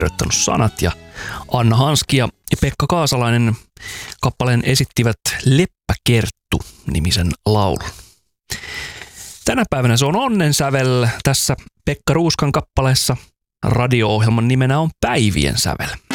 kirjoittanut sanat ja Anna Hanski ja Pekka Kaasalainen kappaleen esittivät Leppäkerttu-nimisen laulun. Tänä päivänä se on onnensävel tässä Pekka Ruuskan kappaleessa. Radio-ohjelman nimenä on Päivien sävel.